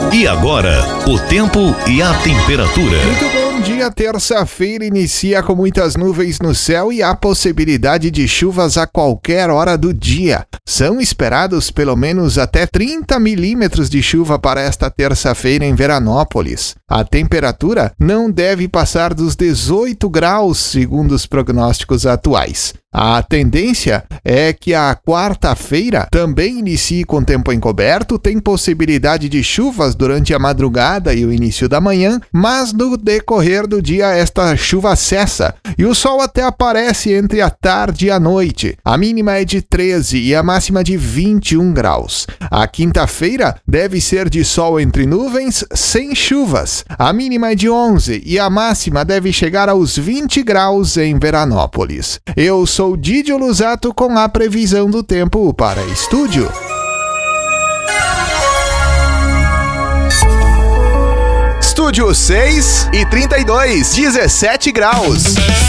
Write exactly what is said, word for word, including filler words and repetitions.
E agora, o tempo e a temperatura. Muito bom dia, terça-feira inicia com muitas nuvens no céu e há possibilidade de chuvas a qualquer hora do dia. São esperados pelo menos até trinta milímetros de chuva para esta terça-feira em Veranópolis. A temperatura não deve passar dos dezoito graus, segundo os prognósticos atuais. A tendência é que a quarta-feira também inicie com tempo encoberto, tem possibilidade de chuvas durante a madrugada e o início da manhã, mas no decorrer do dia esta chuva cessa e o sol até aparece entre a tarde e a noite. A mínima é de treze e a máxima de vinte e um graus. A quinta-feira deve ser de sol entre nuvens, sem chuvas. A mínima é de onze e a máxima deve chegar aos vinte graus em Veranópolis. Eu sou Didio Lusato com a previsão do tempo para estúdio. Estúdio seis e trinta e dois, dezessete graus.